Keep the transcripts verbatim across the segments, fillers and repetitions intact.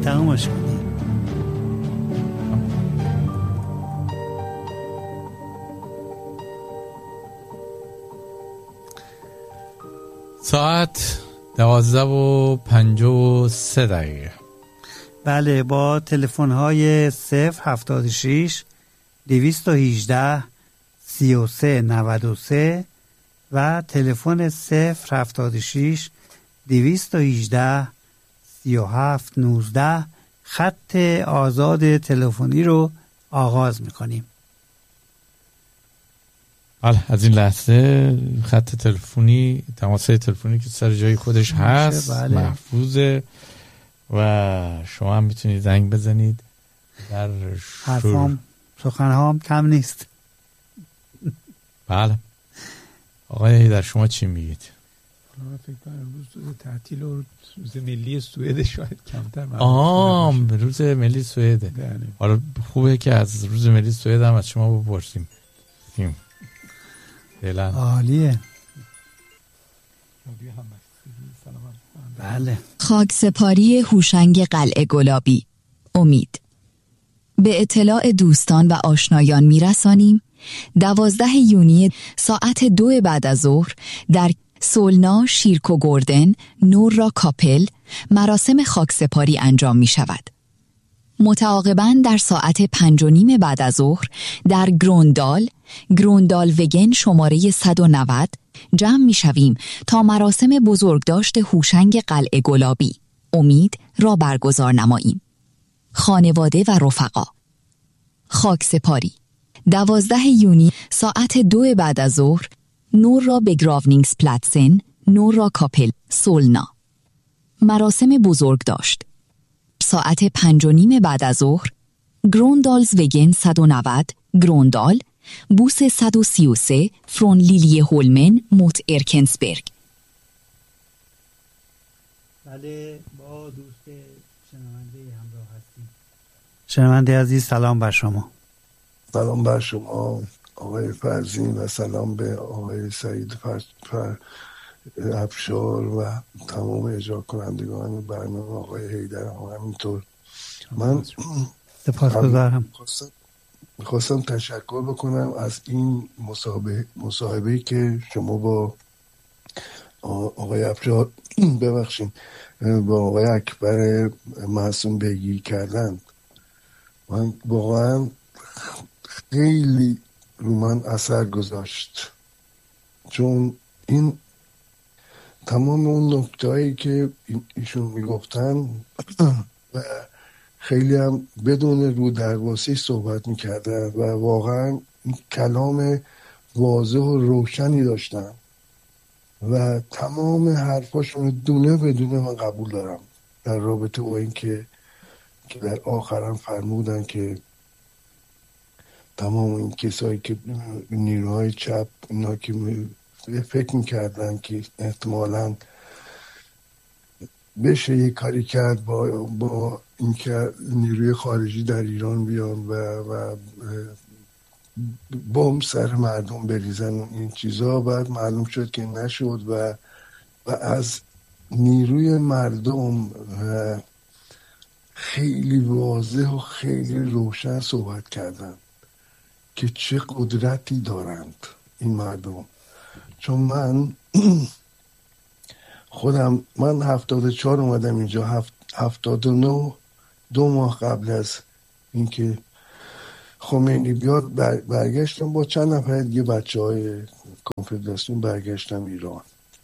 تمامش کنی. ساعت دوازده و پنجاه و سه دقیقه. بله، با تلفن های صفر هفتاد و شش دویست و هجده سی و سه نود و سه و تلفن صفر هفتاد و شش دویست و هجده سی و هفت نوزده خط آزاد تلفنی رو آغاز میکنیم. بله، از این لحظه خط تلفنی، تماس تلفنی که سر جای خودش هست، بله. محفوظه و شما هم میتونید زنگ بزنید. در حرفام سخنهام کم نیست. بله آقای در شما چی میگید؟ من فکر کنم روز تعطیل و روز ملی سوئد شاید کمتر. آه روز ملی سوئده. حالا خوبه که از روز ملی سوئد هم از شما بپرسیم. عالیه. بله. خاکسپاری هوشنگ قلعه گلابی. امید. به اطلاع دوستان و آشنایان میرسانیم دوازده یونیو ساعت دو بعد از ظهر در سولنا شیرکو گوردن نور را کاپل مراسم خاکسپاری انجام می شود. متعاقباً در ساعت پنج و نیم بعد از ظهر در گروندال گروندال وگن شماره صد و نود جمع می شویم تا مراسم بزرگداشت هوشنگ قلعه گلابی امید را برگزار نماییم. خانواده و رفقا. خاکسپاری دوازده یونیو ساعت دو بعد از ظهر نور را به گراونینگز پلاتسن نور را کاپل سولنا. مراسم بزرگداشت ساعت پنج و نیم بعد از ظهر گروندالز وگن صد و نود گروندال بوس صد و سی و سه فرون لیلی هولمن موت ارکنسبرگ. بله، با دوست شنونده همراه هستیم. شنونده عزیز سلام بر شما. سلام بر شما آقای فرزین و سلام به آقای سعید فر... فر... افشار و تمام اجرا کنندگان برنامه، آقای حیدر هم همینطور. من سپاسگزارم. خواستم خواستم تشکر بکنم از این مصاحبه مصاحبه‌ای که شما با آقای افشار ببخشید با آقای اکبر معصوم بیگی کردن. من واقعا خیلی رو من اثر گذاشت، چون این تمام اون نکتهایی که ایشون میگفتن و خیلی هم بدون رو درواسی صحبت میکردن و واقعا کلام واضح و روشنی داشتن و تمام حرفاشون دونه بدونه من قبول دارم در رابطه با این که که در آخرم فرمودن که تمام این کسایی که نیروهای چپ اینا که فکر میکردن که احتمالاً بشه یک کاری کرد با با اینکه نیروی خارجی در ایران بیان و و بمب سر مردم بریزن این چیزا، بعد معلوم شد که نشد و و از نیروی مردم خیلی واضح و خیلی روشن صحبت کردن که چه قدرتی دارند این مردم. چون من خودم من هفتاد و چهار اومدم اینجا، هفت هفتاد و نه دو ماه قبل از اینکه خمینی بیاد بر برگشتم با چند نفر دیگه بچه های کنفدراسیون برگشتم ایران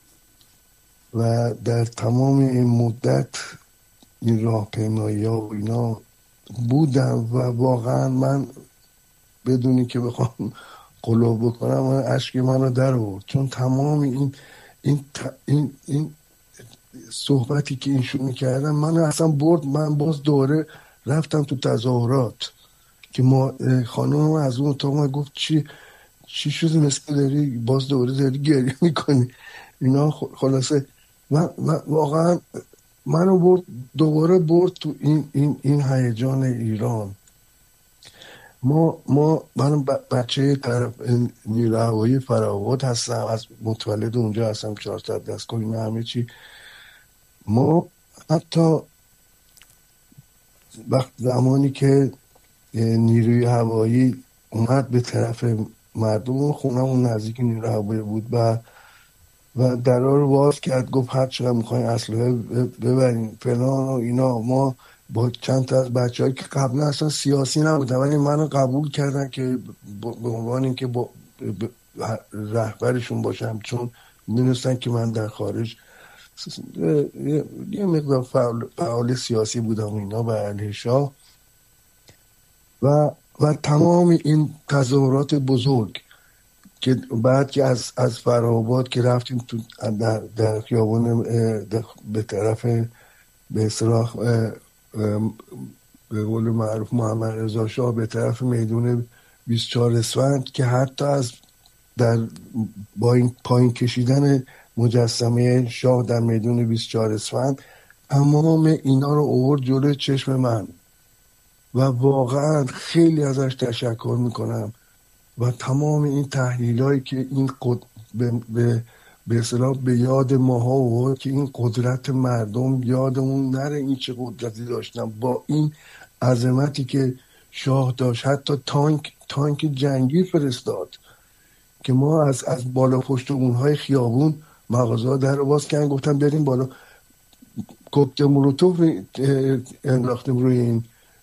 و در تمام این مدت این راهپیمایی ها و اینا بودم و واقعا من بدونی که بخوام قلوب بکنم من اشک من رو در آورد، چون تمام این این این این صحبتی که اینشون میکردن من اصلا برد. من باز دوره رفتم تو تظاهرات که ما خانم از اون اتاق من گفت چی چی شده مثل داری باز دوره داری گریه میکنی اینا. خلاصه من, من واقعا منو برد دوباره برد تو این این این هیجان ایران. ما ما من بچه طرف نیروی هوایی فراواد هستم، از متولد اونجا هستم، چهارصد دستگاه اینا همه چی. ما حتی وقت زمانی که نیروی هوایی اومد به طرف مردم، خونمون نزدیک نیروی هوایی بود و و درها رو باز کرد، گفت هر چقدر میخواین اسلحه ببرین فلان و اینا. ما با چند تا از بچه‌هایی که قبلا اصلا سیاسی نبودن ولی منو قبول کردن که به عنوان اینکه با رهبرشون باشم، چون می‌دونستن که من در خارج یه مقدار فعال, فعال سیاسی بودم اینا و علیه شاه و و تمام این تظاهرات بزرگ که بعد که از از فره‌آباد که رفتیم تو در در خیابان به طرف به اصطلاح به قول معروف محمد رضا شاه به طرف میدون بیست و چهار اسفند که حتی از در با این پایین کشیدن مجسمه شاه در میدون بیست و چهار اسفند تمام اینا رو آورد جلوی چشم من و واقعا خیلی ازش تشکر میکنم و تمام این تحلیلایی که این قد... به به به اصطلاح به یاد ماها آورد که این قدرت مردم یادمون نره این چه قدرتی داشتن با این عظمتی که شاه داشت. حتی تانک تانک جنگی فرستاد که ما از از بالا پشت اونهای خیابون مغازه‌ها در رو باز کردن، گفتن بریم بالا، کوکتل مولوتوف انداختیم روی این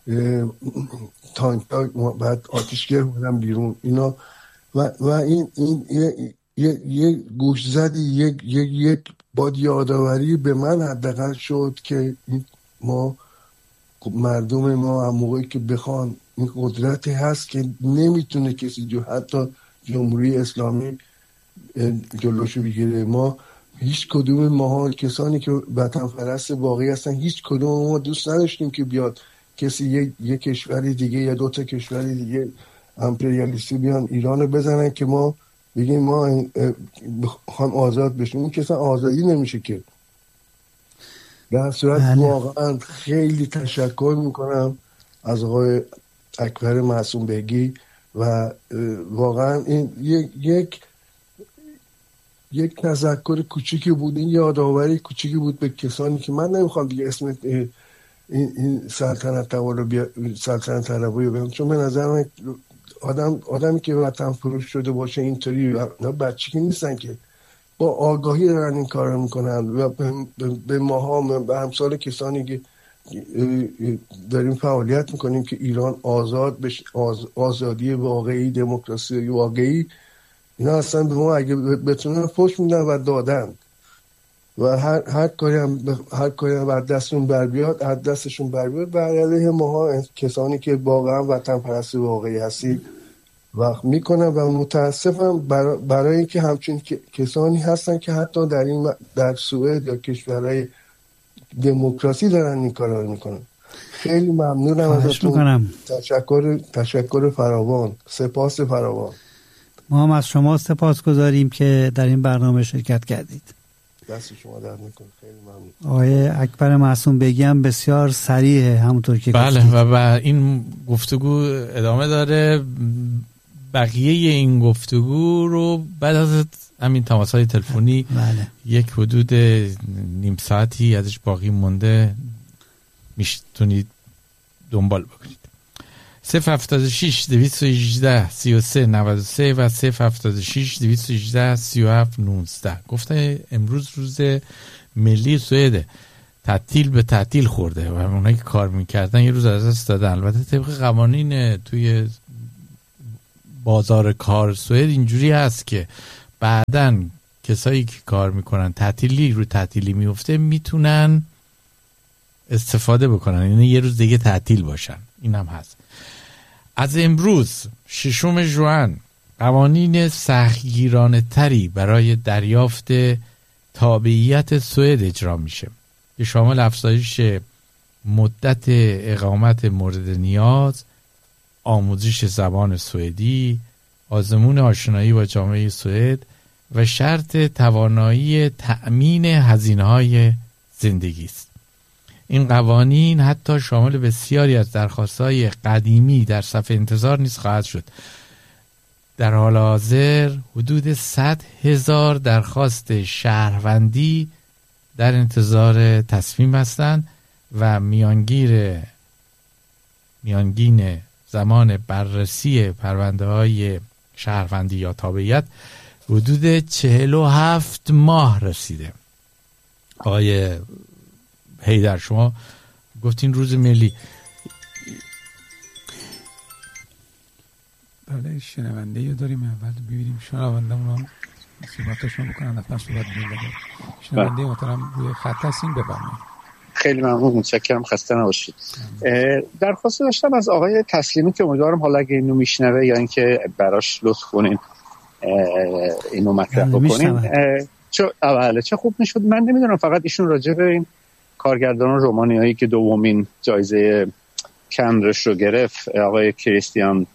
تانک ها، بعد آتشگر بودن بیرون اینا و و این این یه یه, یه گوش زدی یک یک یک باد یادآوری به من حداقل شد که این ما مردم ما هم موقعی که بخوان این قدرتی هست که نمیتونه کسی جو حتی جمهوری اسلامی جلوشو بگیره. ما هیچ کدوم ما کسانی که وطن پرست واقعی هستن هیچ کدوم ما دوست نداشتیم که بیاد کسی یک یک کشوری دیگه یا دو تا کشوری دیگه امپریالیستی بیان ایرانو بزنن که ما بگیم ما بخوام آزاد بشیم. این کسا آزادی نمیشه که. در صورت بله. واقعا خیلی تشکر میکنم از آقای اکبر معصوم بگی و واقعا این یک یک یک تذکر کوچیکی بود، این یادآوری کوچیکی بود به کسانی که من نمیخوام دیگه اسم این این سلطنت طلبی بیا سلطنت طلبی بیام، چون به نظر من آدم آدمی که وطن فروش شده باشه اینطوری بچگی نیستن که با آگاهی دارن این کار رو میکنن و به ماها به همسال کسانی که داریم فعالیت میکنیم که ایران آزاد بشه، آز، آزادی واقعی، دموکراسی واقعی، اینا اصلا به ما اگه بتونن فوش میدن و دادن و هر هر کاری هم هر کاری هم از دستشون بر بیاد از دستشون بر بیاد بر علیه ماها کسانی که واقعا وطن پرست واقعی هستی وقت میکنن و متاسفم برای, برای اینکه همچین کسانی هستن که حتی در این در سوئد یا کشورهای دموکراسی دارن این کارا رو میکنن. خیلی ممنونم ازتون. تشکر تشکر فراوان، سپاس فراوان. ما هم از شما سپاس گذاریم که در این برنامه شرکت کردید. دست شما درد نکنه. خیلی ممنون. آقای اکبر معصوم بگیم بسیار صریحه همونطور که بله گفتید. و با این گفتگو ادامه داره. بقیه این گفتگو رو بعد از همین تماس‌های تلفنی بله. یک حدود نیم ساعتی ازش باقی مونده میتونید دنبال بکنید. صفر هفتاد و شش دویست و هجده سی و سه نود و سه و صفر هفتاد و شش دویست و هجده سی و هفت نوزده. گفته امروز روز ملی سوئد، تعطیل به تعطیل خورده و اونایی که کار میکردن یه روز از دست دادن. البته طبق قوانین توی بازار کار سوئد اینجوری هست که بعداً کسایی که کار میکنن تعطیلی رو تعطیلی میفته میتونن استفاده بکنن، یعنی یه روز دیگه تعطیل باشن. این هم هست. از امروز ششم ژوئن قوانین سختگیرانه تری برای دریافت تابعیت سوئد اجرا میشه که شامل افزایش مدت اقامت مورد نیاز، آموزش زبان سوئدی، آزمون آشنایی با جامعه سوئد و شرط توانایی تأمین هزینه‌های زندگی است. این قوانین حتی شامل بسیاری از درخواست‌های قدیمی در صف انتظار نیز خواهد شد. در حال حاضر حدود صد هزار درخواست شهروندی در انتظار تصمیم هستند و میانگیر میانگین زمان بررسی پرونده های شهروندی یا تابعیت حدود چهل و هفت ماه رسیده. آقای حیدر شما گفتین روز ملی. بله شنونده یا داریم اول ببینیم شنونده اونو صحبتاشون بکنن نفر صحبت بگیم. شنونده محترم روی خط هستین بفرمایید. خیلی ممنون متشکرم خسته نباشید. درخواست داشتم از آقای تسلیمی که امیدوارم حالا اگه اینو میشنوه یا اینکه براش لطف کنین اینو مطرح بکنین چه اوله چه خوب میشد. من نمیدونم فقط ایشون راجع به این کارگردان رومانیایی که دومین جایزه کندرش رو گرفت آقای کریستیان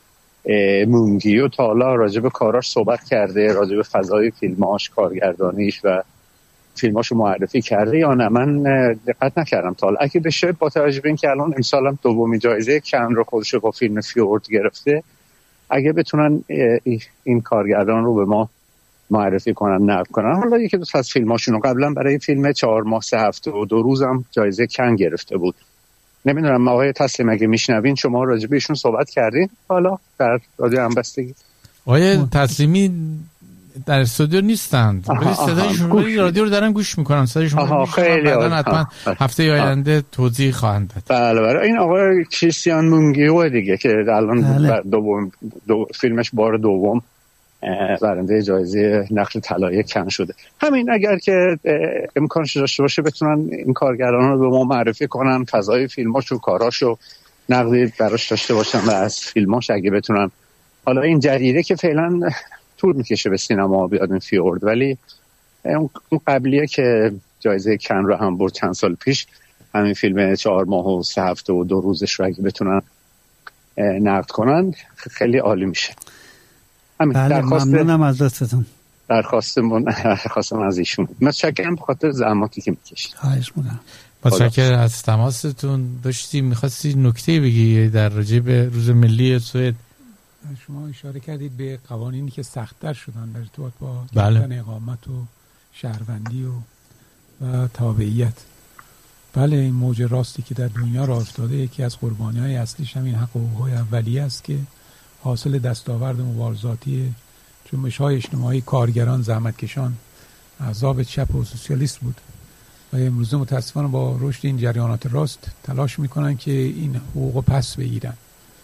مونگیو تا حالا راجع به کاراش صحبت کرده، راجع به فضای فیلماش، کارگردانیش و فیلماشو معرفی کرده یا نه؟ من دقت نکردم تا حالا. اگه بشه با توجه به اینکه الان امسال هم دومین جایزه کن رو خودش با فیلم فیورد گرفته، اگه بتونن این کارگردان رو به ما معرفی کنن، نقد کنن. حالا یکی دو تا از فیلماشونو قبلا برای فیلم چهار ماه سه هفته و دو روز هم جایزه کن گرفته بود. نمیدونم آقای تسلیم اگه میشنوین شما راجع به ایشون صحبت کردین حالا در رادیو همبستگی؟ آقای تسلیمی در استودیو نیستند ولی صدایشون رادیو رو دارن گوش میکنن. صدایشون خیلی حتما هفته آینده توضیح خواهند داد. بله بله این آقای کریستیان مونگیو دیگه که الان دوم دو فیلمش بار دوم برنده جایزه نقش طلایی کن شده. همین اگر که امکانش داشته باشه بتونن این کارگران رو به ما معرفی کنن، فضای فیلماش و کاراشو نقدی براش داشته باشن و از فیلماش اگه بتونن. حالا این جریده که فعلا طول میکشه به سینما بیاد این فیورد، ولی اون قبلیه که جایزه کن رو هم برد چند سال پیش، همین فیلم چهار ماه و سه هفته و دو روزش رو اگه بتونن نقد کنن خیلی عالی میشه. همین بله درخواست ممنونم از دستتون. درخواستمون درخواستم از ایشون. متشکرم به خاطر زحماتی که میکشید. خواهش می‌کنم. متشکرم از تماستون. داشتی می‌خواستی نکته بگی در رابطه به روز ملی سوئد؟ شما اشاره کردید به قوانینی که سخت‌تر شدن در ارتباط با بله. گرفتن اقامت و شهروندی و و تابعیت. بله این موج راستی که در دنیا راه افتاده یکی از قربانی‌های اصلیش همین حق و حقوق اولیه است که حاصل دستاورد مبارزاتی جنبش‌های اجتماعی کارگران، زحمتکشان، احزاب چپ و سوسیالیست بود و امروزه متاسفانه با رشد این جریانات راست تلاش می‌کنن که این حقوق پس بگیرن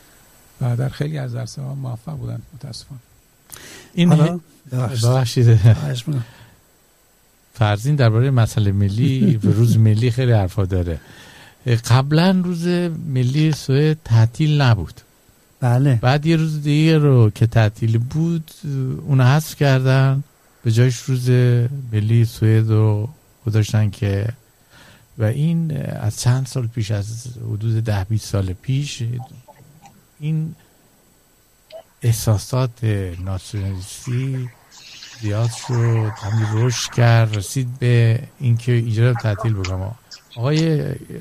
و در خیلی از عرصه‌ها موفق بودن متاسفانه. این حالا ببخشید فرزین درباره مسئله ملی و روز ملی خیلی حرفا داره. قبلا روز ملی سوئد تعطیل نبود. بله. بعد یه روز دیگه رو که تعطیل بود اون حذف کردن، به جایش روز ملی سوئد رو گذاشتن که و این از چند سال پیش، از حدود ده بیست سال پیش این احساسات ناسیونالیستی زیاد شد، همین رشد کرد، رسید به اینکه ایجاد تعطیل بکنم. آقای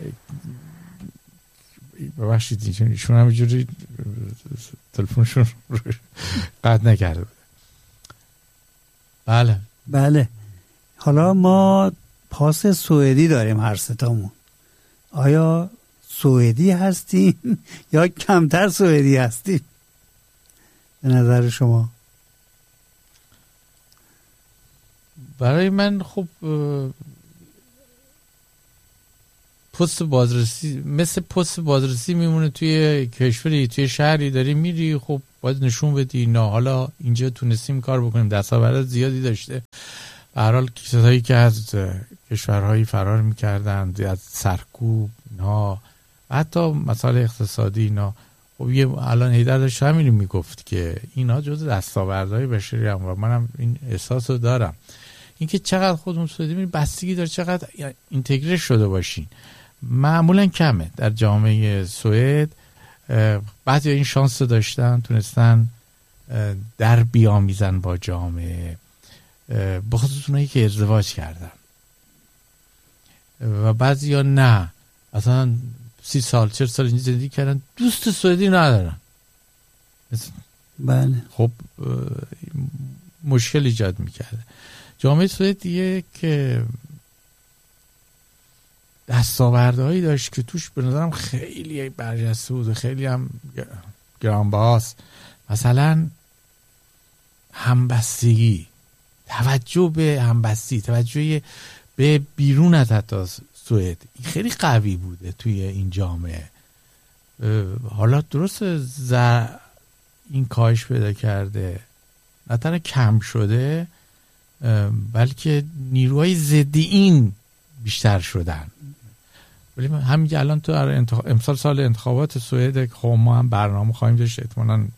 ببخشید ایشون همینجوری تلفنشون قطع نکرده بود. بله بله. حالا ما پاس سوئدی داریم هر ستامون. آیا سوئدی هستیم یا کمتر سوئدی هستیم به نظر شما؟ برای من خب پست بازرسی مثل پست بازرسی میمونه توی کشوری، توی شهری داری میری، خب باید نشون بدی نه حالا اینجا تونستیم کار بکنیم، دستاورد زیادی داشته. به هر حال کسایی که از کشورهایی فرار میکردن، از سرکوب نه حتی مسائل اقتصادی اینا، خب یه الان حیدر داشت همین میگفت که اینا جزء دستاوردهای بشری هم و منم این احساس رو دارم. اینکه چقدر خودمون سوئدی می‌بینیم بستگی داره چقدر اینتگره شده باشین. معمولا کمه در جامعه سوئد. بعضی این شانس داشتن تونستن در بیامیزن با جامعه، بخصوص اونایی که ازدواج کردن و بعضی ها نه، اصلا سی سال چهل سال اینجا زندگی کردن دوست سوئدی ندارن. بله. خب مشکل ایجاد میکرده. جامعه سوئد یک دستاوردهایی داشت که توش به نظرم خیلی برجسته بود و خیلی هم گرانبهاست. مثلا همبستگی، توجه به همبستی، توجه به بیرون از حتی سوئد، این خیلی قوی بوده توی این جامعه. حالا درست زر این کاهش پیدا کرده، نه تنها کم شده بلکه نیروهای ضد این بیشتر شدن. ولی همین الان تو انتخاب... امسال سال انتخابات سوئد خب ما هم برنامه خواهیم داشت احتمالاً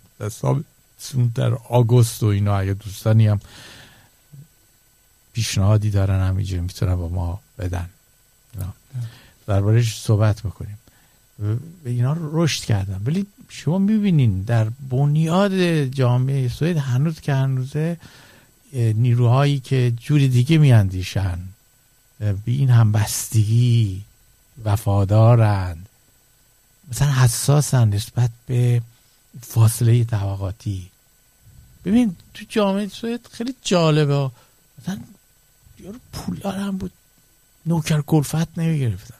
در آگوست و اینا، اگه دوستانی هم پیشنهادی دارن همینجا میتونن با ما بدن درباره‌اش صحبت بکنیم. و اینا رو رشد کردن. ولی شما میبینین در بنیاد جامعه سوئد هنوز که هنوزه نیروهایی که جوری دیگه میاندیشن، به این همبستگی وفادارند، مثلا حساسن نسبت به فاصله طبقاتی. ببین تو جامعه سوئد خیلی جالبه، مثلا یارو پولدار هم بود نوکر کلفت نمیگرفتن،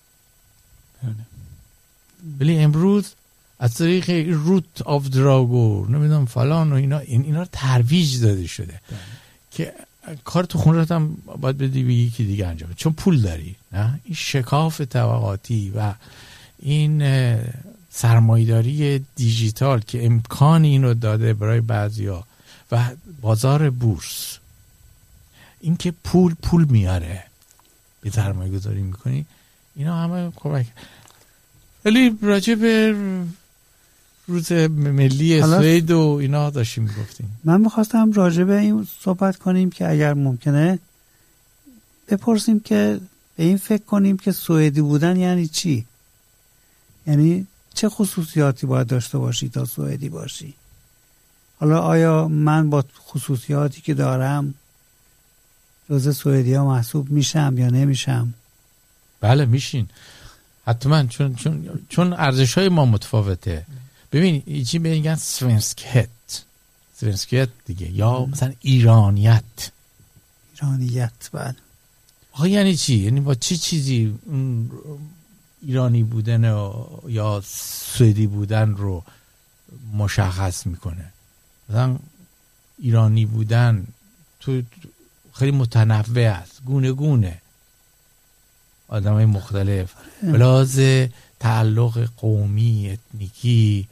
ولی امروز از طریق روت آف دراگو نمیدونم فلان و اینا این اینا رو ترویج داده شده ده. که کار تو خونت هم باید بدی به یکی دیگه انجام بده چون پول داری. نه این شکاف طبقاتی و این سرمایه‌داری دیجیتال که امکان اینو داده برای بعضیا و بازار بورس، این که پول پول میاره به سرمایه گذاری میکنی، اینا همه کمک. ولی راجع به روز ملی سوئد و اینا داشتیم میگفتیم. من میخواستم راجع به این صحبت کنیم که اگر ممکنه بپرسیم که به این فکر کنیم که سوئدی بودن یعنی چی؟ یعنی چه خصوصیاتی باید داشته باشی تا سوئدی باشی؟ حالا آیا من با خصوصیاتی که دارم جزء سوئدی ها محسوب میشم یا نمیشم؟ بله میشین حتما، چون چون چون ارزش های ما متفاوته. ببین ایچی میگن سوئنسکت سوئنسکت دیگه، یا مثلا ایرانیت ایرانیت. بله آخه یعنی چی؟ یعنی با چه چی چیزی اون ایرانی بودن یا سوئدی بودن رو مشخص میکنه؟ مثلا ایرانی بودن تو خیلی متنوع است، گونه گونه آدم های مختلف، بلاز تعلق قومی، اتنیکی،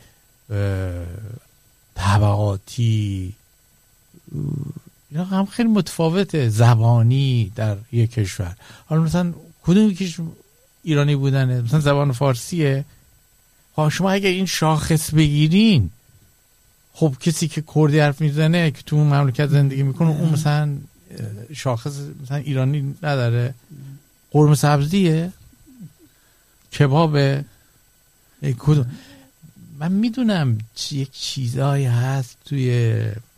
طبقاتی، اینا هم خیلی متفاوته، زبانی در یک کشور. حالا مثلا کدوم یکیش ایرانی بودنه؟ مثلا زبان فارسیه. ها شما اگه این شاخص بگیرین، خب کسی که کردی حرف میزنه که تو اون مملکت زندگی میکنه اون مثلا شاخص مثلا ایرانی نداره، قرمه سبزیه، کبابه. کدوم؟ من میدونم یک چیزایی هست توی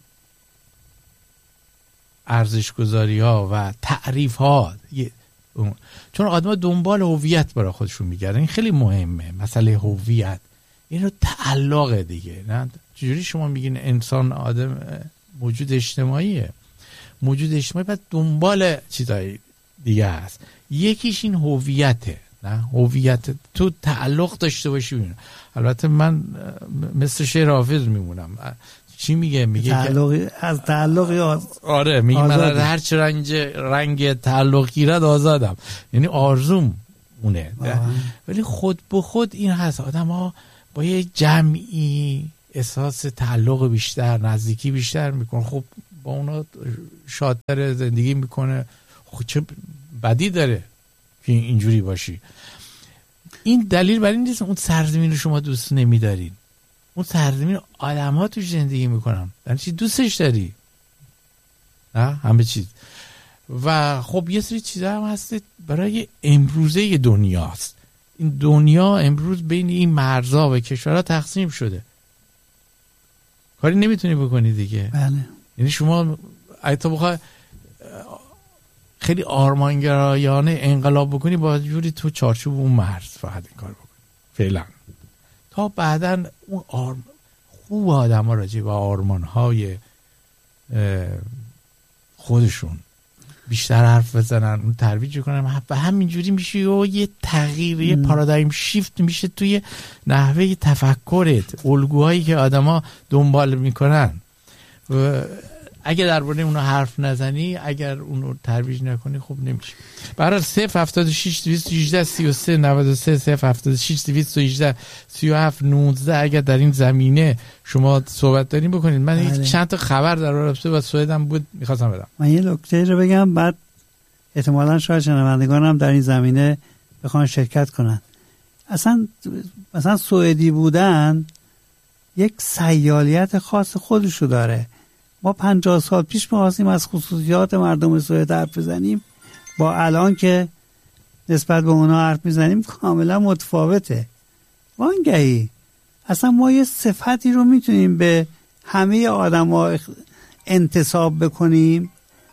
ارزشگذاری ها و تعریف ها، چون آدم دنبال هویت برای خودشون میگردن، این خیلی مهمه. مسئله هویت اینو تعلق دیگه، نه چجوری شما میگین انسان آدم موجود اجتماعیه، موجود اجتماعی بعد دنبال چیزای دیگه هست. یکیش این هویته، نه هویت تو تعلق داشته باشی ببین. البته من مثل شعر حافظ میمونم. چی میگه؟ میگه تعلقی از تعلقی آز... آره میگه من هر چه رنگ رنگ تعلق گیرد آزادم، یعنی آرزوم اونه. ولی خود به خود این هست، آدم ها با یه جمعی احساس تعلق بیشتر، نزدیکی بیشتر میکنه. خب با اونا شادتر زندگی میکنه. خب چه بدی داره که اینجوری باشی؟ این دلیل بر این نیست اون سرزمین رو شما دوست نمیدارین. اون سرزمین آدم ها توش زندگی میکنن، یعنی چی دوستش داری؟ نه همه چیز. و خب یه سری چیزا هم هست برای امروزه دنیاست. این دنیا امروز بین این مرزها و کشورها تقسیم شده، کاری نمیتونی بکنی دیگه. بله. یعنی شما اگه تو بخوای خیلی آرمانگرایانه انقلاب بکنی، با جوری تو چارچوب اون مرز فقط این کار بکنی فعلا، تا بعدن اون آرم خوب آدم ها راجع به آرمان های خودشون بیشتر حرف بزنن، اون ترویج کنن و همینجوری میشه یه تغییر، یه پارادایم شیفت میشه توی نحوه تفکرت، الگوهایی که آدما دنبال میکنن. و اگه درباره اونو حرف نزنی، اگر اونو ترویج نکنی، خب نمیشه. برای صفر هفتاد و شش دویست و هجده سی و سه نود و سه صفر هفتاد و شش دویست و هجده سی و هفت نوزده اگر در این زمینه شما صحبت دارین بکنید. من بله. چند تا خبر در رابطه با سوئدم بود میخواستم بدم. من یه نکته رو بگم، بعد احتمالاً شاید شنوندگان هم در این زمینه بخوان شرکت کنن. اصلا مثلا سوئدی بودن یک سیالیت خاص خودشو داره. ما پنجاه سال پیش می‌خواستیم از خصوصیات مردم سوئد حرف بزنیم، با الان که نسبت به اونا حرف میزنیم کاملا متفاوته. وانگهی اصلا ما یه صفتی رو میتونیم به همه آدم ها انتساب بکنیم،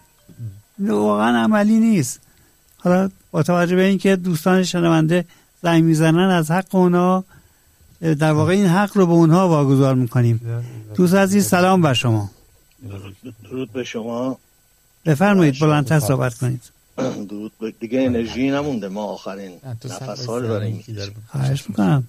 واقعا عملی نیست. حالا با توجه به این که دوستان شنونده زنگ میزنن، از حق اونا در واقع این حق رو به اونها واگذار میکنیم. دوست عزیز سلام بر شما. درود به شما. بفرمایید بلندتر صحبت کنید. درود به دیگه انرژی نمونده، ما آخرین نفس ها رو داریم. خواهش میکنم.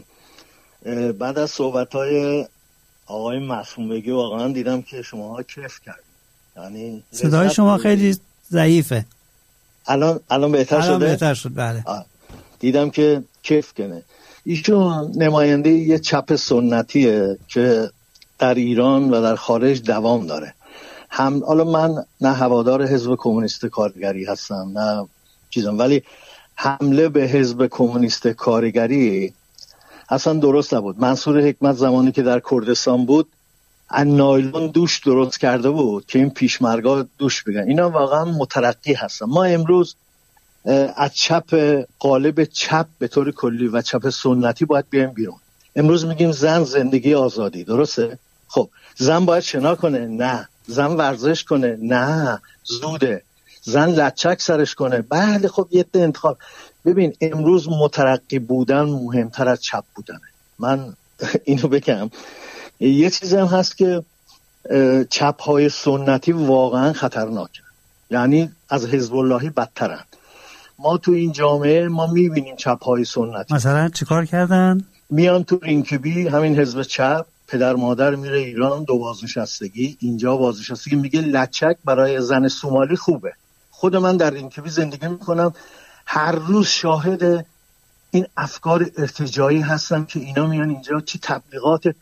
بعد از صحبت های آقای معصوم بگی واقعا دیدم که شما ها کیف کردید. یعنی صدای شما خیلی ضعیفه. الان الان بهتر الان شده؟ الان بهتر شد بله. دیدم که کیف کنه. ایشون نماینده یه چپ سنتیه که در ایران و در خارج دوام داره. هم حالا من نه هوادار حزب کمونیست کارگری هستم نه چیزم، ولی حمله به حزب کمونیست کارگری اصلا درست نبود. منصور حکمت زمانی که در کردستان بود از نایلون دوش درست کرده بود که این پیشمرگا دوش بگن. اینا واقعا مترقی هستن. ما امروز از چپ قالب چپ به طور کلی و چپ سنتی باید بیایم بیرون. امروز میگیم زن زندگی آزادی، درسته؟ خب زن باید شنا کنه؟ نه. زن ورزش کنه؟ نه، زوده. زن لچک سرش کنه؟ بله. خب یه انتخاب. ببین امروز مترقی بودن مهمتر از چپ بودنه. من اینو بگم. یه چیز هم هست که چپ های سنتی واقعا خطرناکه، یعنی از حزب اللهی بدترن. ما تو این جامعه ما میبینیم چپ های سنتی مثلا چیکار کردن؟ میان تو رینکبی، همین حزب چپ، پدر مادر میره ایران دو بازنشستگی، اینجا بازنشستگی، میگه لچک برای زن سومالی خوبه. خود من در رینکبی زندگی میکنم، هر روز شاهد این افکار ارتجاعی هستم که اینا میان اینجا چی تبلیغات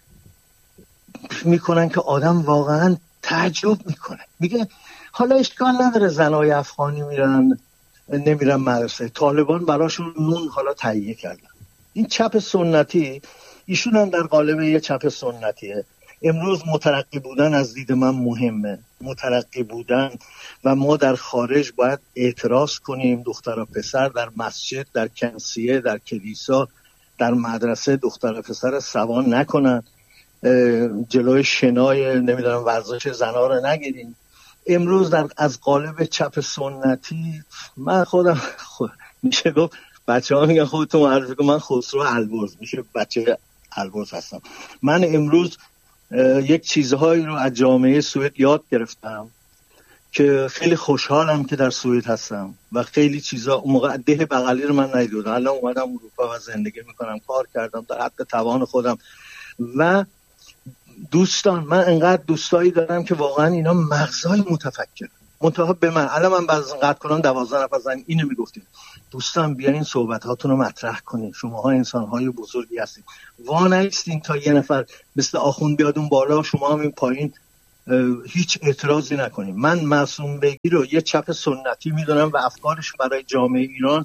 میکنن که آدم واقعا تعجب میکنه. میگه حالا اشکال نداره زنای افغانی میرن نمیرن مدرسه، طالبان براشون نون حالا تهیه کردن. این چپ سنتی، ایشون هم در قالب یه چپ سنتیه. امروز مترقی بودن از دید من مهمه، مترقی بودن، و ما در خارج باید اعتراض کنیم. دختر و پسر در مسجد، در کنسیه، در کلیسا، در مدرسه دختر و پسر سوان نکنن، جلوی شنای نمیدونم ورزش زنا رو نگیریم. امروز در از قالب چپ سنتی من خودم خود میشه گفت بچه ها میگن خودتون معرفی کن، من خسرو البرز، میشه بچه البرز هستم. من امروز یک چیزهایی رو از جامعه سوئد یاد گرفتم که خیلی خوشحالم که در سوئد هستم و خیلی چیزا اون موقع ده بغلی رو من ندیدم. الان اومدم اروپا و زندگی میکنم، کار کردم در حد توان خودم. و دوستان، من انقدر دوستایی دارم که واقعا اینا مغزای متفکر منتها به من. الان من بعضی قطع کنم دوازده نفر زنگ اینو میگفتیم دوستان بیاین صحبت هاتون رو مطرح کنین، شماها انسان های بزرگی هستین، وا نیستین تا یه نفر مثل آخوند بیاد اون بالا شما هم این پایین هیچ اعتراضی نکنین. من معصوم بگی رو یه چپ سنتی میدونم و افکارش برای جامعه ایران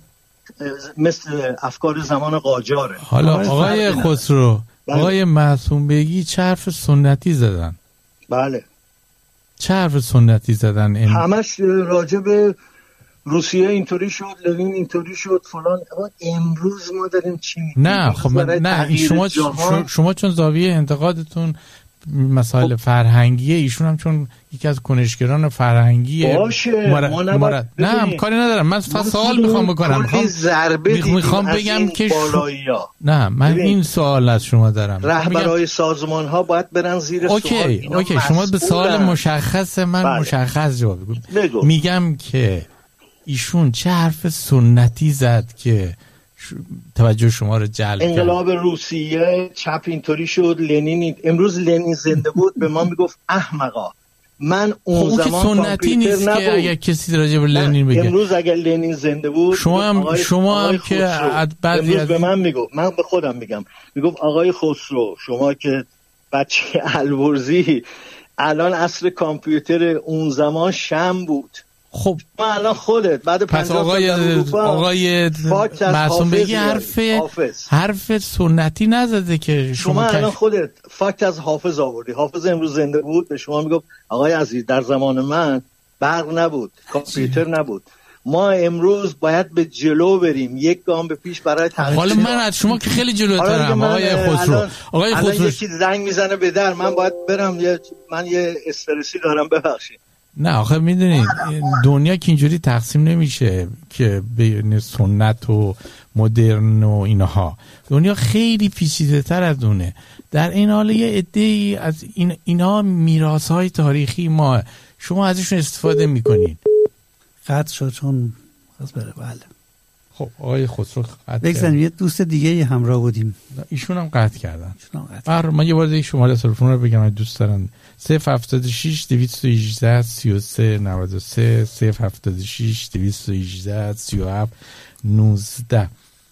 مثل افکار زمان قاجاره. حالا آقای خسرو، بله. آقای معصوم بگی چه حرف سنتی زدن؟ بله. چه حرف سنتی زدن؟ این... همش راجع به روسیه اینطوری شد، لنین اینطوری شد فلان. امروز ما داریم چی میگیم؟ نه خب من... نه شما شما چون زاویه انتقادتون مسائل فرهنگیه، ایشون هم چون یکی از کنشگران فرهنگیه باشه مر... ما مر... نه کاری ندارم، من فقط سوال میخوام بکنم، میخوام ضربه میخوام بگم که بالایی‌ها. نه من ببین. این سوال از شما دارم، رهبرای سازمان ها باید برن زیر اوکی. سوال. اوکی شما به سوال مشخص من بله. مشخص جواب بگو. میگم که ایشون چه حرف سنتی زد که توجه شما رو جلب کرد؟ انقلاب روسیه چپ اینطوری شد، لنین امروز لنین زنده بود به ما میگفت احمقا. من اون خب زمان سنتی نیست نبود. که اگه کسی راجع به لنین بگه امروز اگر لنین زنده بود شما هم آقای شما هم که بعضی امروز از... به من میگفت، من به خودم میگم، میگفت آقای خسرو شما که بچه البرزی الان عصر کامپیوتر اون زمان شم بود. خب ما الان خودت بعد پنجاه آقای آقای معصوم بگی حرف حافظ. حرف سنتی نزده که شما, شما الان خودت فاکت از حافظ آوردی. حافظ امروز زنده بود به شما میگفت آقای عزیز در زمان من برق نبود، کامپیوتر نبود، ما امروز باید به جلو بریم، یک گام به پیش برای تغییر. حالا من از شما که خیلی جلوترم آقای خسرو. آقای خسرو یکی زنگ میزنه به در، من باید برم، یه من یه استرسی دارم ببخشید. نه آخه میدونید دنیا که اینجوری تقسیم نمیشه که بین سنت و مدرن و اینها، دنیا خیلی پیچیده تر از اونه. در این حال یه عده‌ای از این اینها میراث‌های تاریخی ما، شما ازشون استفاده میکنین. قطع شد چون خواست بره. بله خب آقای خسرو قطع بگذاریم یه دوست دیگه همراه بودیم، ایشون هم قطع کردن. بر من یه بار دیگه شماره تلفن رو بگم دوست دارن صفر هفتاد و شش دویست و هجده سی و سه نود و سه صفر هفتاد و شش دویست و هجده سی و هفت نوزده.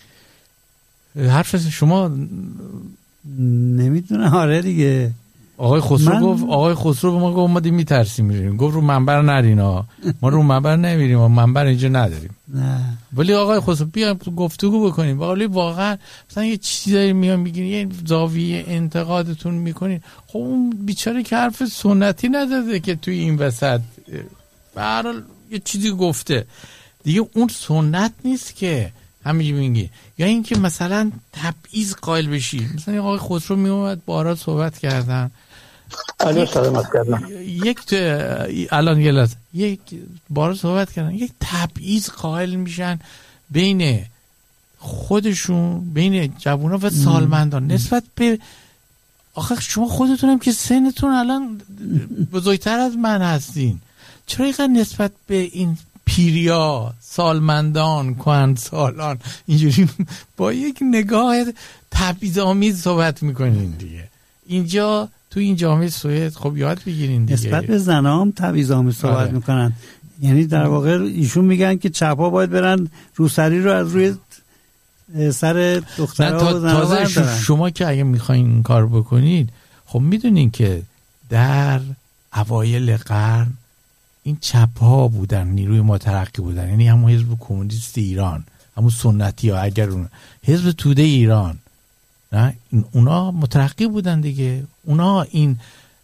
حرف شما نمیدونم. آره دیگه آقای خسرو من... گفت آقای خسرو به ما گفت ما دیگه میترسیم میریم، گفت رو منبر نرینا، ما رو منبر نمیریم، ما منبر اینجا نداریم. نه ولی آقای خسرو بیا گفتگو بکنیم، ولی واقعا مثلا یه چیزی داریم میان میگین یه زاویه انتقادتون میکنین، خب اون بیچاره که حرف سنتی نداده که توی این وسط به هر حال یه چیزی گفته دیگه، اون سنت نیست که همینجوری میگی. یا اینکه مثلا تبعیض قائل بشی، مثلا آقای خسرو میومد بارا صحبت کردن الان سلامت کردن یک الان یه لحظه یک بارا صحبت کردن یک تبعیض قائل میشن بین خودشون، بین جوونا و سالمندان نسبت به آخه شما خودتونم که سنتون الان بزرگتر از من هستین، چرا اینقدر نسبت به این پیریا، سالمندان، کهنسالان اینجوری با یک نگاه تبعیض‌آمیز صحبت میکنین دیگه؟ اینجا تو این جامعه سوئد خب یاد بگیرین دیگه. نسبت به زنام تبعیض‌آمیز صحبت آره. میکنن، یعنی در واقع ایشون میگن که چپا باید برن روسری رو از روی سر دخترها و زنها بردارن. شما که اگه میخواین این کار بکنید خب میدونین که در اوایل قرن این چپ ها بودن، نیروی مترقی بودن، یعنی همون حزب کمونیست ایران، همون سنتی ها، اگر اون حزب توده ایران، نه اونا مترقی بودن دیگه، اونا این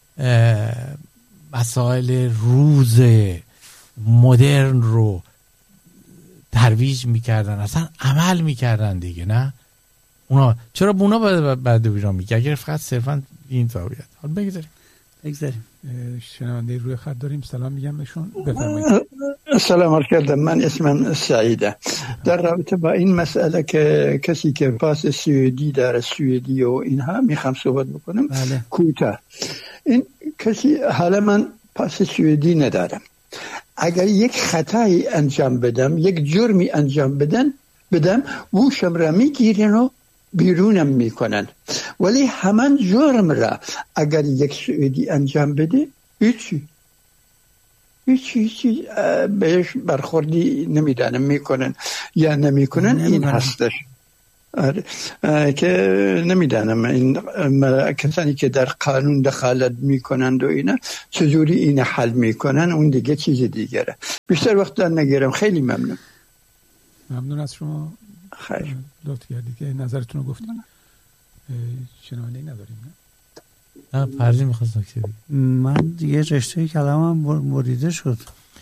مسائل روز مدرن رو ترویج میکردن، اصلا عمل میکردن دیگه. نه اونا چرا به اونا بعد بعد ایران میگه اگر فقط صرفا این زاویه. حالا بگذاریم بگذاریم شنونده روی خط داریم. سلام میگم بهشون، بفرمایید. سلام عرض کردم، من اسمم سعیده. در رابطه با این مسئله که کسی که پاس سوئدی داره، سوئدی و اینها، میخوام صحبت بکنم. بله. کوتاه. این کسی، حالا من پاس سوئدی ندارم، اگر یک خطایی انجام بدم، یک جرمی انجام بدن بدم گوشم را میگیرن و بیرونم میکنن، ولی همان جرم را اگر یک سوئدی انجام بده هیچی هیچی هیچی بهش برخوردی نمیدانم میکنن یا نمیکنن. این هستش آره. که نمیدانم این کسانی که در قانون دخالت میکنند و اینا چجوری این حل میکنن، اون دیگه چیز دیگره. بیشتر وقت دارم نگیرم. خیلی ممنون. ممنون از شما. خیر. لطف کردید که نظرتون رو گفتید. شنونده‌ای نداریم نه؟ نه پرزی میخواست نکته بگم. من دیگه رشته کلامم مریده شد.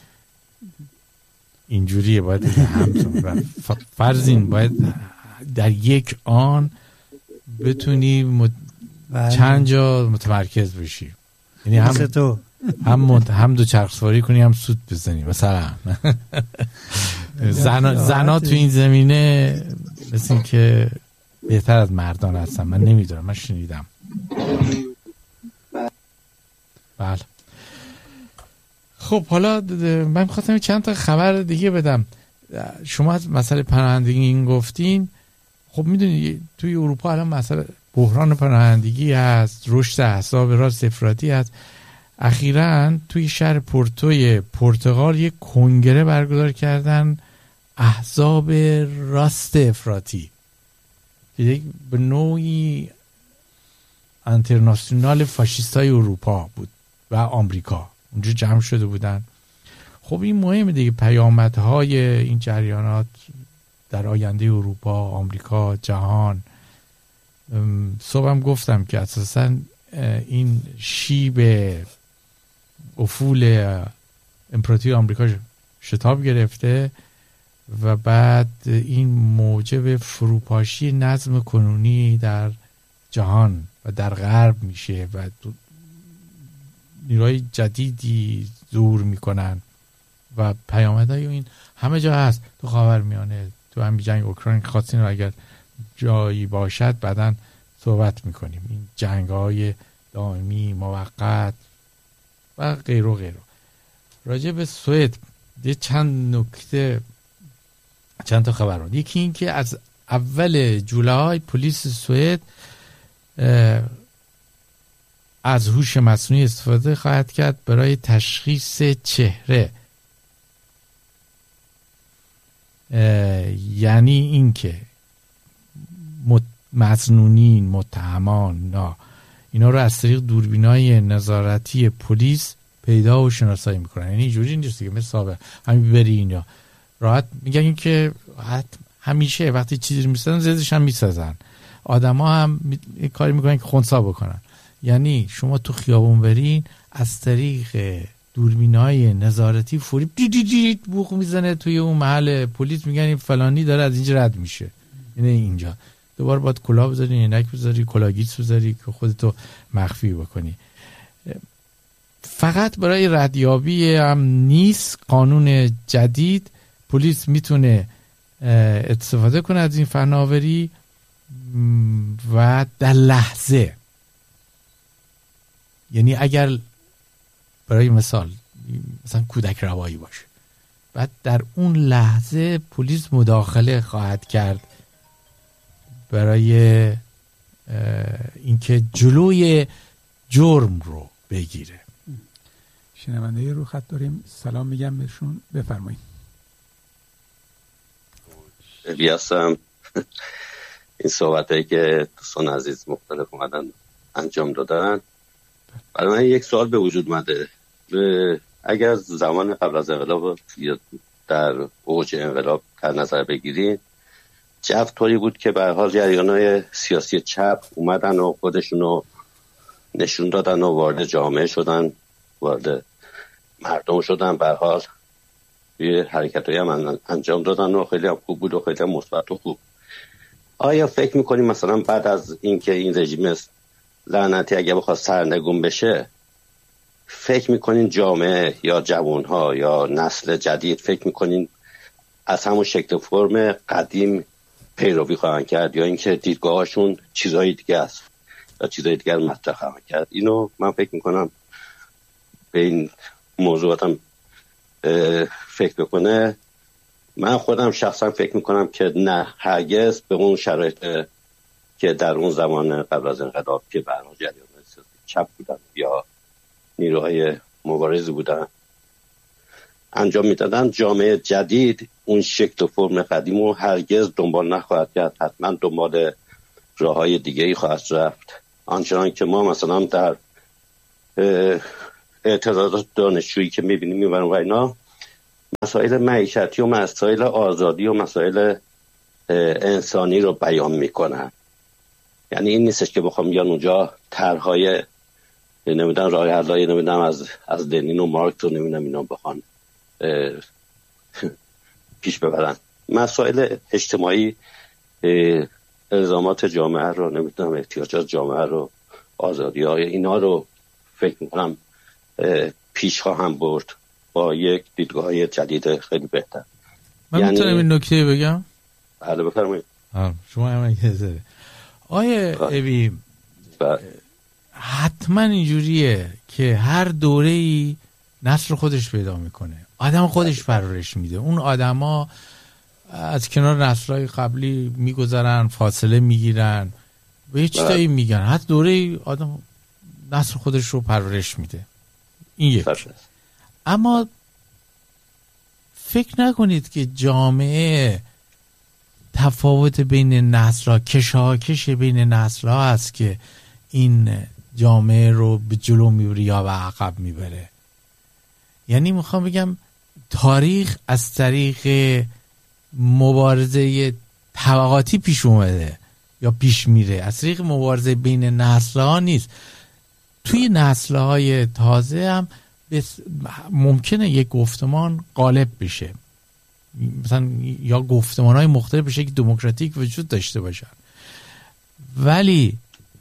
اینجوریه باید همتون فرزین باید در یک آن بتونی چند جا متمرکز بشی، یعنی هم تو هم مد... هم دو چرخ سواری کنی هم سوت بزنی مثلا. زن زنا تو این زمینه مثل این که بهتر از مردان هستن. من نمیدونم، من شنیدم. بله خب حالا من می‌خواستم چند تا خبر دیگه بدم. شما از مسئله پناهندگی این گفتین. خب میدونید توی اروپا الان مسئله بحران پناهندگی هست، رشد احزاب راست افراطی هست. اخیراً توی شهر پورتوی پرتغال یک کنگره برگزار کردن احزاب راست افراطی که یک به نوعی انترناسیونال فاشیستای اروپا بود و آمریکا اونجا جمع شده بودن. خب این مهمه دیگه، پیامدهای این جریانات در آینده اروپا، آمریکا، جهان. صبحم گفتم که اساساً این شیب افول امپراتوری آمریکا شتاب گرفته و بعد این موجب فروپاشی نظم کنونی در جهان و در غرب میشه و نیروهای جدیدی ظهور میکنن و پیامدهای این همه جا هست. تو خاورمیانه، تو همین جنگ اوکراین خواستین رو اگر جایی باشد بعداً صحبت میکنیم. این جنگ های دائمی موقت و غیر و غیره. راجع به سوئد یه چند نکته، چند تا خبران. یکی این که از اول جولای پلیس سوئد از هوش مصنوعی استفاده خواهد کرد برای تشخیص چهره. یعنی این که مظنونین، متهمان، نه اینا رو از طریق دوربینای نظارتی پلیس پیدا و شناسایی میکنن. یعنی اینجوری نیست که مثل سابق همین بری اینا راحت میگن این که همیشه وقتی چیزی رو میسازن زیادش هم میسازن. آدما هم می... کاری میکنن که خنثی بکنن. یعنی شما تو خیابون برین از طریق دوربینای نظارتی فوری دی دی دی بوق میزنه توی اون محل پلیس، میگن این فلانی داره از اینجا رد میشه. یعنی اینجا دوباره باید کلاه بذاری، عینک بذاری، کلاهگیس بذاری که خودتو مخفی بکنی. فقط برای ردیابی هم نیست. قانون جدید پلیس میتونه استفاده کنه از این فناوری و در لحظه، یعنی اگر برای مثال مثلا کودک روایی باشه، بعد در اون لحظه پلیس مداخله خواهد کرد برای اینکه جلوی جرم رو بگیره. شنونده رو خط داریم، سلام میگم بهشون، بفرمایید. بیاستم این صحبتایی که دوستان عزیز مختلف اومدن انجام دادن، برای من یک سوال به وجود اومده. اگر زمان قبل از انقلاب یا در اوج انقلاب در نظر بگیریم، جو طوری بود که به هر حال جریان‌های سیاسی چپ اومدن و خودشونو نشون دادن و وارد جامعه شدن، وارد مردم شدن، به هر حال یه حرکتایی هم انجام دادن و خیلی هم خوب بود و خیلی هم مثبت و خوب. آیا فکر می‌کنیم مثلا بعد از اینکه این رژیم لعنتی اگه بخواد سرنگون بشه، فکر می‌کنین جامعه یا جوان‌ها یا نسل جدید فکر می‌کنین از همون شکل فرم قدیم پیروی خواهند کرد یا اینکه دیدگاهاشون چیزای دیگه است یا چیزای دیگه رو مطرح خواهند کرد؟ اینو من فکر می‌کنم به این موضوعاتم فکر بکنه. من خودم شخصا فکر میکنم که نه، هرگز به اون شرایط که در اون زمان قبل از انقلاب که برنامه جریان سیاسی چپ بودن یا نیروهای مبارزی بودن انجام میدادن، جامعه جدید اون شکل و فرم قدیم رو هرگز دنبال نخواهد کرد. حتما دنبال راههای دیگه ای خواهد رفت. آنچنان که ما مثلا در اعتراضات دانشجویی که میبینیم میبرن و اینا، مسائل معیشتی و مسائل آزادی و مسائل انسانی رو بیان میکنن. یعنی این نیستش که بخوام بیان اونجا طرحهای نمیدونم راه حلای نمیدونم از از لنین و مارکس رو نمیدونم اینا بخوان پیش ببرن. مسائل اجتماعی، الزامات جامعه رو نمیدونم احتیاجات جامعه رو آزادی های اینا رو فکر میکنم پیش خواهم برد با یک دیدگاه جدید خیلی بهتر. من یعنی... میتونم این نکته بگم؟ بله بفرمایید. شما هم اجازه. آیه ابی حتما اینجوریه که هر دوره‌ای نسل خودش پیدا میکنه، آدم خودش پرورش میده. اون آدما از کنار نسل‌های قبلی میگذرن، فاصله میگیرن و یه چیزایی میگن. حتی دوره‌ای آدم نسل خودش رو پرورش میده. این یک. اما فکر نکنید که جامعه تفاوت بین نسل‌ها، کشاکش بین نسل‌ها هست که این جامعه رو به جلو میبره یا به عقب میبره. یعنی میخوام بگم تاریخ از طریق مبارزه طبقاتی پیش اومده یا پیش میره، از طریق مبارزه بین نسل‌ها نیست. توی نسل‌های تازه هم ممکنه یک گفتمان غالب بشه، مثلا یا گفتمان‌های مختلف بشه که دموکراتیک وجود داشته باشن، ولی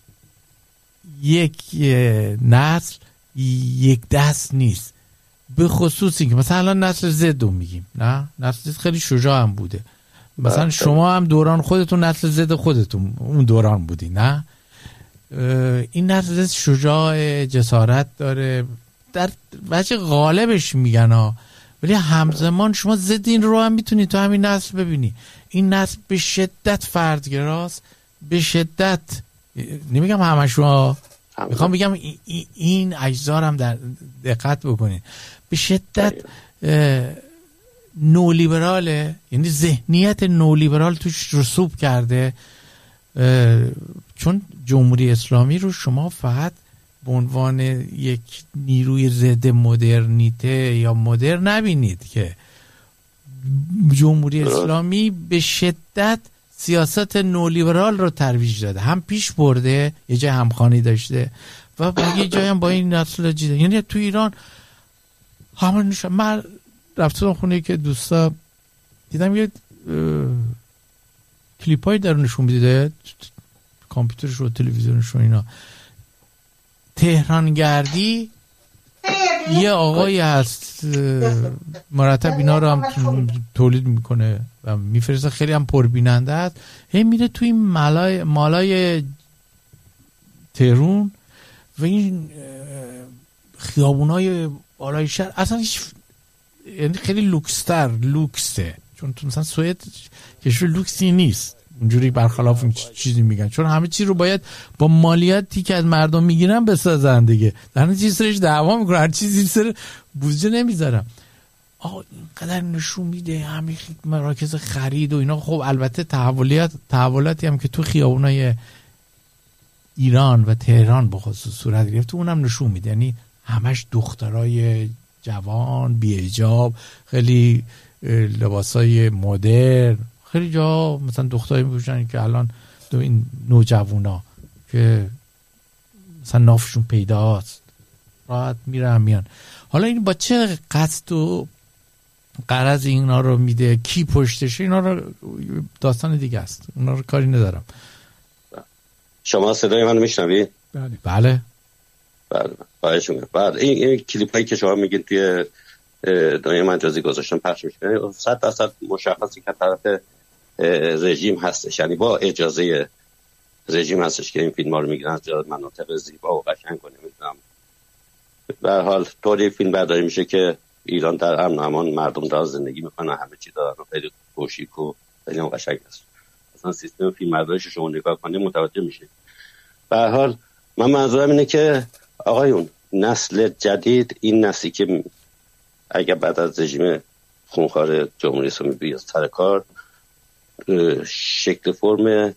یک نسل یک دست نیست. به خصوص این که مثلا الان نسل زد رو میگیم، نه نسل زد خیلی شجاع هم بوده، مثلا شما هم دوران خودتون نسل زد خودتون اون دوران بودی، نه این نسل زد شجاع، جسارت داره در وجه غالبش میگن ها، ولی همزمان شما زد این رو هم میتونی تو همین نسل ببینی. این نسل به شدت فردگراست، به شدت، نمیگم همه شما، میخوام بگم این اجزا هم در دقت بکنین، به شدت نولیبراله، یعنی ذهنیت نولیبرال توش رسوب کرده. چون جمهوری اسلامی رو شما فقط به عنوان یک نیروی ضد مدرنیته یا مدرن نبینید، که جمهوری اسلامی به شدت سیاست نولیبرال رو ترویج داده، هم پیش برده، یه جای همخوانی داشته و با یه جای هم با این نسل جدید. یعنی تو ایران همون نشون. من رفتم خونه که دوستا دیدم یه کلیپای در نشون میده، کامپیوترش و تلویزیونش و اینا، تهرانگردی یه آقایی هست مرتب اینا رو هم تولید میکنه و میفرسته، خیلی هم پربیننده است. هی میره توی این مالای مالای تهرون و این خیابونای بالای شهر اصلا هیچ، یعنی خیلی لوکستر لوکسه، چون تو مثلا سوئد کشور لوکسی نیست اونجوری، برخلاف این چیزی میگن، چون همه چی رو باید با مالیاتی که از مردم میگیرن بسازن دیگه، در نتیجه سرش دعوا میکنن، هر چیزی سر بودجه نمیذارن. آقا اینقدر نشون میده همین مراکز خرید و اینا. خب البته تحولات تحولاتی هم که تو خیابونای ایران و تهران به خصوص صورت گرفت، اونم نشون میده، یعنی همش دخترای جوان بی حجاب، خیلی لباسای مدرن، خیلی جا مثلا دخترایی میپوشن که الان دو این نوجوانا که مثلا نافشون پیداست، راحت میرن میان. حالا این با چه قصد و غرض اینا رو میده، کی پشتشه، اینا رو داستان دیگه است، اونا رو کاری ندارم. شما صدای منو میشنوید؟ بله بله بله خواهشون. بعد این, این کلیپ هایی که شما میگین توی دنیای مجازی گذاشتن پخش میشه، صد درصد مشخصی که طرف رژیم هستش، یعنی با اجازه رژیم هستش که این فیلم ها رو میگیرن از مناطق زیبا و قشنگ و نمیدونم. به هر حال طوری فیلم برداری میشه که ایران در امن و امان مردم دارن زندگی میکنن، همه چی دارن و خیلی خوشیک و خیلی قشنگ است. مثلا سیستم فیلم برداریش شما نگاه کنید متوجه میشه. به هر حال من منظورم اینه که آقایون، نسل جدید، این نسلی که اگر بعد از رژیم خونخوار جمهوری اسلامی بیاد سر کار، شکل فرم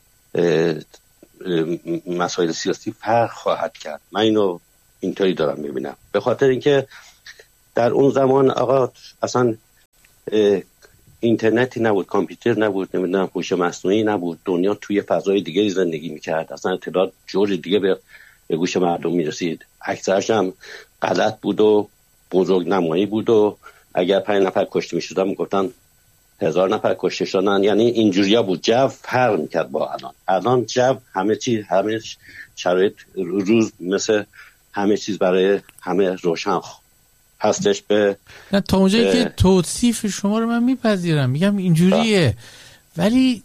مسائل سیاسی فرق خواهد کرد. من اینو اینطوری دارم میبینم، به خاطر اینکه در اون زمان آقا اصلا اینترنتی نبود، کامپیوتر نبود، نمیدونم هوش مصنوعی نبود، دنیا توی فضای دیگه زندگی میکرد، اصلا اطلاعات جور دیگه به به گوش مردم میرسید. اکثرش هم غلط بود و بزرگ نمایی بود و اگر پنج نفر کشته میشدن میگفتن هزار نفر کشته شدن. یعنی اینجوریا بود، جو فرق میکرد با الان. الان جو همه چیز، همه شرایط روز مثل همه چیز برای همه روشن هستش. به نه تا اونجایی که توصیف شما رو من میپذیرم، میگم اینجوریه، ولی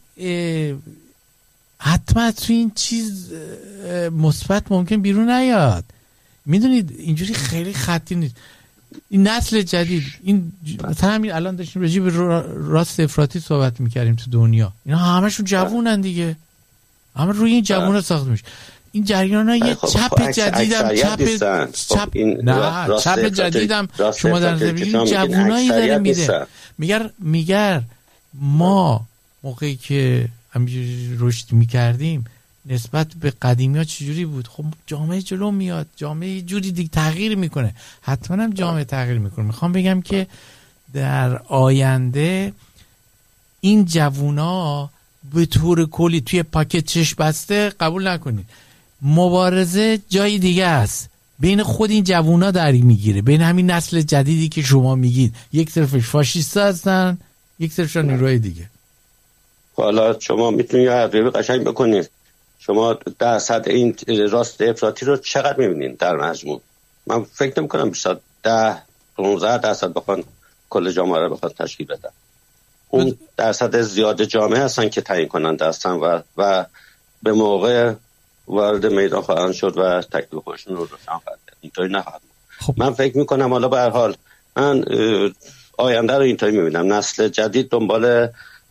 حتما تو این چیز مثبت ممکن بیرون نیاد. میدونید اینجوری خیلی خطی نیست. این نسل جدید، این مثلا همین الان داشتیم راجع به راست افراطی صحبت میکردیم تو دنیا، اینا همشون جوونن دیگه، همه روی این جوونا ساخته میشه. این جریان ها یه چپ جدیدم چپ چپ نه چپ جدیدم شما در زمین جوونایی داره میده. میگر میگر ما موقعی که همینجوری رشد میکردیم نسبت به قدیمی ها چجوری بود؟ خب جامعه جلو میاد، جامعه جوری دیگه تغییر میکنه، حتما هم جامعه تغییر میکنه. میخوام بگم که در آینده این جوونا به طور کلی توی پاکت چشم بسته قبول نکنید. مبارزه جای دیگه است، بین خود این جوونا داری میگیره، بین همین نسل جدیدی که شما میگید، یک طرفش فاشیستا هستن، یک طرفش نیروهای دیگه. حالا شما میتونید یه حرفی قشنگ بکنید، شما درصد این راست افراطی رو چقدر میبینید در مجموع؟ من فکر نمی کنم بیشتر ده پانزده درصد بخوان کل جامعه رو بخوان تشکیل بدن. اون درصد زیاد جامعه هستن که تعیین کننده هستن و و به موقع وارد میدان خواهند شد و تکلیف خودشون رو روشن خواهند کرد. اینطوری نخواهد. خب. من فکر میکنم حالا به هر حال من آینده رو اینطوری میبینم، نسل جدید دنبال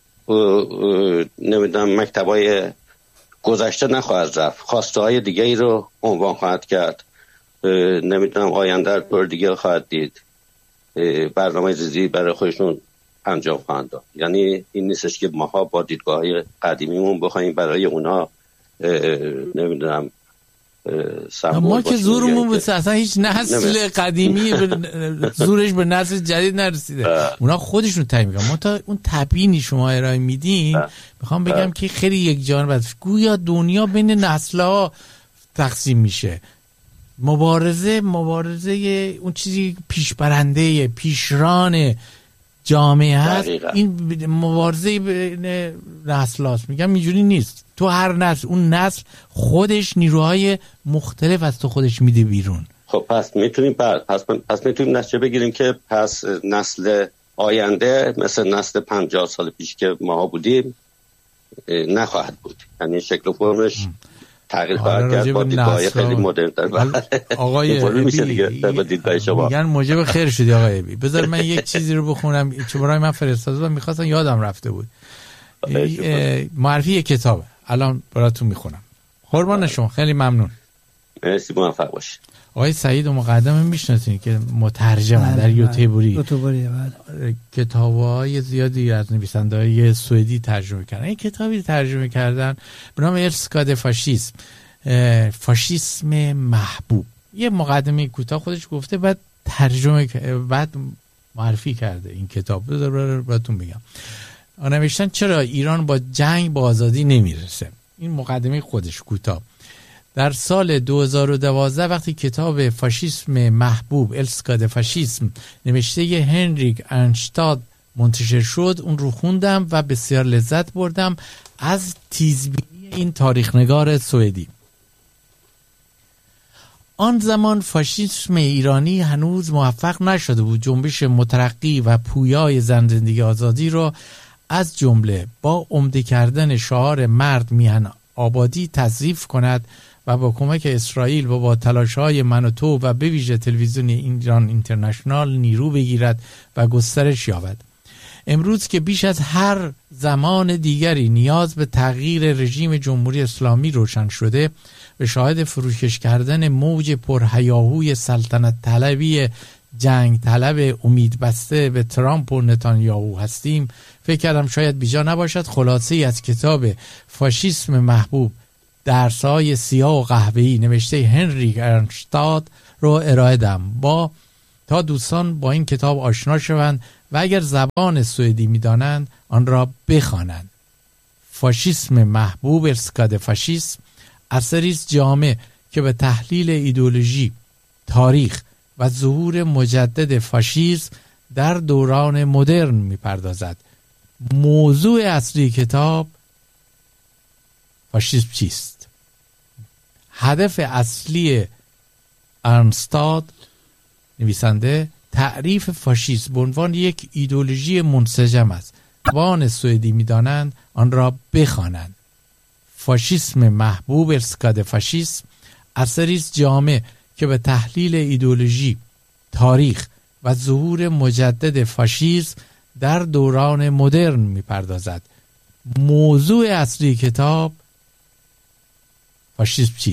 نمیدونم مکتبای گذشته نخواهد رفت، خواسته های دیگه ای رو عنوان خواهد کرد، نمیدونم آینده رو طور دیگه خواهد دید، برنامه ریزی برای خودشون انجام خواهند داد. یعنی این نیستش که ماها با دیدگاه های قدیمیمون بخوایم برای اونا نمیدونم ما که زورمون بود، اصلا هیچ نسل قدیمی زورش به نسل جدید نرسیده، اونا خودشون تعیین میکنن. ما تا اون تبیینی شما ارائه میدین میخوام بگم که خیلی یک جانب گویا دنیا بین نسل‌ها تقسیم میشه. مبارزه مبارزه اون چیزی پیشبرنده پیشران جامعه هست، این مبارزه بین نسل‌هاست. میگم اینجوری نیست، تو هر نسل اون نسل خودش نیروهای مختلف از تو خودش میده بیرون. خب پس میتونیم پس پس میتونیم نتیجه بگیریم که پس نسل آینده مثل نسل پنجاه سال پیش که ما بودیم نخواهد بود، یعنی شکل و فرمش تغییر خواهد کرد با دیدگاه خیلی مدرن تر. آقای میگن موجب خیر شدی آقای ابی. بذار من یک چیزی رو بخونم چون برای من فرستاده بود، می‌خواستم یادم رفته بود. معرفی کتابه، الان براتون میخونم. قربان شما، خیلی ممنون. مرسی، موفق باشید. آقای سعید و مقدم میشناسید که مترجم در یوتیوبری کتاب‌های زیادی از نویسنده‌های سوئدی ترجمه کردن. این کتابی ترجمه کردن به نام ارسکاد فاشیسم، فاشیسم محبوب. یه مقدمه کوتاه خودش گفته، بعد ترجمه بعد معرفی کرده این کتاب. بذار براتون بگم. نوشتن چرا ایران با جنگ با آزادی نمیرسه. این مقدمه خودش کوتاه. در سال دو هزار و دوازده وقتی کتاب فاشیسم محبوب السکاد فاشیسم نوشته هنریک ارنشتاد منتشر شد، اون رو خوندم و بسیار لذت بردم از تیزبینی این تاریخنگار سوئدی. آن زمان فاشیسم ایرانی هنوز موفق نشده بود جنبش مترقی و پویای زن زندگی آزادی را از جمله با عمده کردن شعار مرد میهن آبادی تضعیف کند و با کمک اسرائیل و با تلاش‌های من و تو و به ویژه تلویزیون ایران اینترنشنال نیرو بگیرد و گسترش یابد. امروز که بیش از هر زمان دیگری نیاز به تغییر رژیم جمهوری اسلامی روشن شده و شاهد فروکش کردن موج پرهیاهوی سلطنت طلبی جنگ طلب امید بسته به ترامپ و نتانیاهو هستیم، فکر کردم شاید بیجا نباشد خلاصه‌ای از کتاب فاشیسم محبوب درس‌های سیاه و قهوه‌ای نوشته هنریک ارنشتاد رو ارائه دم با تا دوستان با این کتاب آشنا شوند و اگر زبان سوئدی می‌دانند آن را بخوانند. فاشیسم محبوب ارسکاد فاشیسم اثری است جامع که به تحلیل ایدئولوژی، تاریخ و ظهور مجدد فاشیسم در دوران مدرن می‌پردازد. موضوع اصلی کتاب فاشیسم چیست؟ هدف اصلی ارنستاد نویسنده تعریف فاشیسم به عنوان یک ایدئولوژی منسجم است. وان سوئدی می‌دانند آن را بخوانند. فاشیسم محبوب ارسکاد فاشیسم اثری است جامع که به تحلیل ایدئولوژی، تاریخ و ظهور مجدد فاشیسم در دوران مدرن می‌پردازد. موضوع اصلی کتاب فاشیسم چیست؟